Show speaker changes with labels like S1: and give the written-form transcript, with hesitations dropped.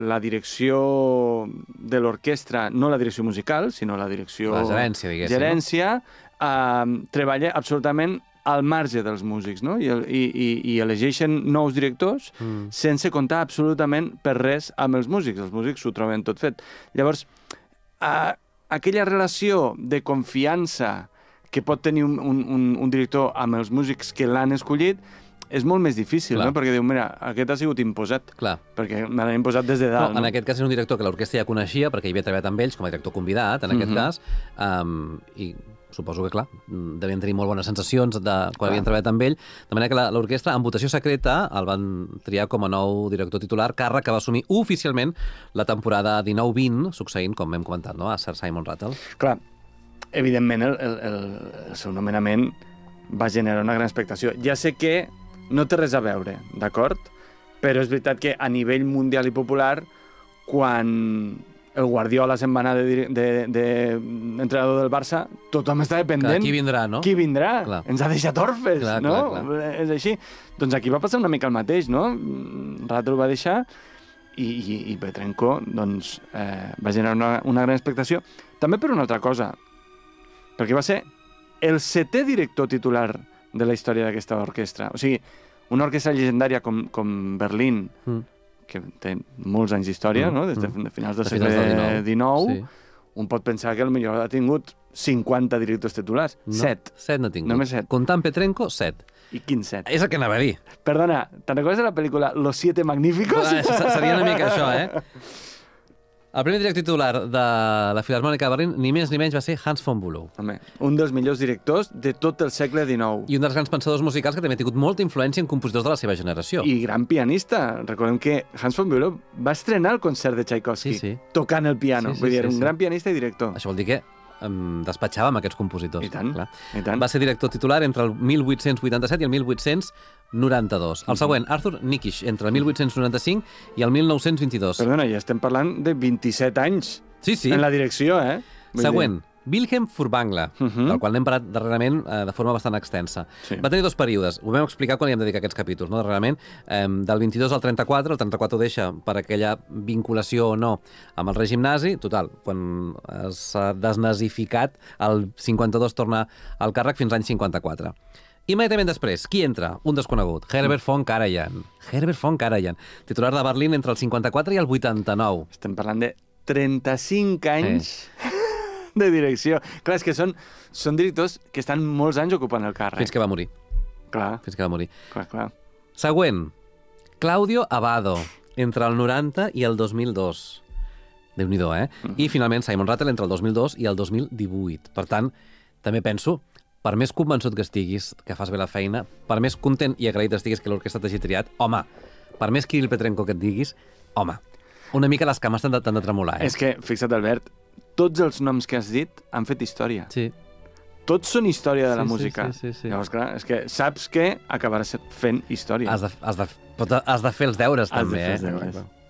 S1: la direcció de l'orquestra, no la direcció musical, sinó la direcció...
S2: La gerència, diguéssim.
S1: Gerència, treballa absolutament al marge dels músics, no? I elegeixen nous directors sense comptar absolutament per res amb els músics. Els músics s'ho troben tot fet. Llavors, aquella relació de confiança que pot tenir un director amb els músics que l'han escollit és molt més difícil, no? Perquè diu, mira, aquest ha sigut imposat. Clar. Perquè me l'han imposat des de dalt.
S2: No, en aquest cas és un director que l'orquestra ja coneixia, perquè hi havia treballat amb ells com a director convidat, en aquest cas, i suposo que, clar, devien tenir molt bones sensacions quan havien treballat amb ell, de manera que l'orquestra, en votació secreta, el van triar com a nou director titular, càrrec que va assumir oficialment la temporada 19-20, succeint, com hem comentat, no?, a Sir Simon Rattle.
S1: Clar, evidentment el seu nomenament va generar una gran expectació. Ja sé que no té res a veure, d'acord? Però és veritat que a nivell mundial i popular, quan el Guardiola se'n va anar d'entrenador del Barça, tothom estava pendent.
S2: Qui vindrà, no?
S1: Qui vindrà? Clar. Ens ha deixat orfes, no?
S2: Clar.
S1: És així. Doncs aquí va passar una mica el mateix, no? Rattle va deixar i Petrenko doncs, va generar una gran expectació. També per una altra cosa, perquè va ser el 7è director titular de la història d'aquesta orquestra. O sigui, una orquestra legendària com Berlín, que té molts anys d'història, no? Des de finals del segle XIX, un pot pensar que potser ha tingut 50 directors titulars. 7.
S2: 7 no ha tingut.
S1: Només 7.
S2: Comptant Petrenko, 7.
S1: I quin 7?
S2: És el que anava a dir.
S1: Perdona, te'n recordes de la pel·lícula Los Siete Magníficos?
S2: Seria una mica això, El primer director titular de la Filharmònica de Berlín, ni més ni menys, va ser Hans von Bülow.
S1: Home, un dels millors directors de tot el segle XIX.
S2: I un dels grans pensadors musicals que també ha tingut molta influència en compositors de la seva generació.
S1: I gran pianista. Recordem que Hans von Bülow va estrenar el concert de Tchaikovsky tocant el piano. Vull dir, era un gran pianista i director.
S2: Això vol dir que despatxava amb aquests compositors.
S1: I tant, i tant.
S2: Va ser director titular entre el 1887 i el 1892. El següent, Arthur Nikisch, entre el 1895 i el 1922.
S1: Perdona, ja estem parlant de 27 anys en la direcció,
S2: Següent, Wilhelm Furtwängler, del qual n'hem parlat darrerament de forma bastant extensa. Va tenir 2 períodes, ho vam explicar quan hi hem dedicat aquests capítols, no? Darrerament, del 22 al 34, el 34 ho deixa per aquella vinculació o no amb el règim nazi, total, quan s'ha desnazificat, el 52 torna al càrrec fins l'any 54. Immediatament després, qui entra? Un desconegut, Herbert von Karajan. Herbert von Karajan, titular de Berlín entre el 54 i el 89.
S1: Estem parlant de 35 anys de direcció. Clar, és que són directors que estan molts anys ocupant el càrrec.
S2: Fins que va morir.
S1: Clar.
S2: Fins que va morir.
S1: Clar.
S2: Següent, Claudio Abbado, entre el 90 i el 2002. Déu-n'hi-do, I finalment Simon Rattle entre el 2002 i el 2018. Per tant, també penso, per més convençut que estiguis, que fas bé la feina, per més content i agraït estiguis que l'orquestra t'hagi triat, home, per més Kirill Petrenko que et diguis, home, una mica les cames t'han de tremolar,
S1: És que, fixa't, Albert, tots els noms que has dit han fet història.
S2: Sí.
S1: Tots són història de la música.
S2: Sí.
S1: Llavors, clar, és que saps que acabaràs fent història.
S2: Has de fer els deures, també,
S1: Has de fer els deures.